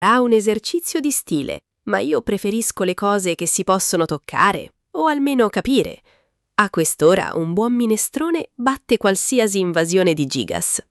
Ha un esercizio di stile, ma io preferisco le cose che si possono toccare, o almeno capire. A quest'ora un buon minestrone batte qualsiasi invasione di gigas.